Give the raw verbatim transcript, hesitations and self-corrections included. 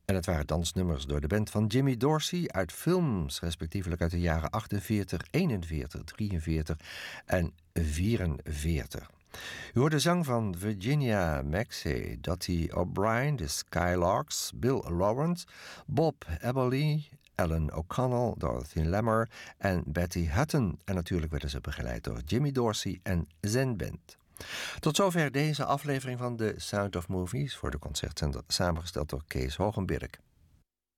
En het waren dansnummers door de band van Jimmy Dorsey uit films, respectievelijk uit de jaren achtenveertig, eenenveertig, drieënveertig en vierenveertig. U hoort de zang van Virginia Maxey, Dottie O'Brien, de Skylarks, Bill Lawrence, Bob Eberly, Alan O'Connell, Dorothy Lamour en Betty Hutton. En natuurlijk werden ze begeleid door Jimmy Dorsey en zijn band. Tot zover deze aflevering van The Sound of Movies voor de Concertzender, samengesteld door Kees Hogenberg.